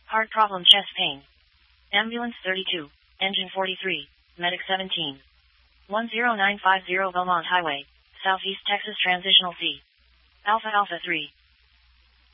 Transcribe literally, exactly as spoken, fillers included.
Heart problem, chest pain. Ambulance thirty-two, engine forty-three, medic seventeen. one zero nine five zero Belmont Highway, Southeast Texas, transitional C. Alpha Alpha three.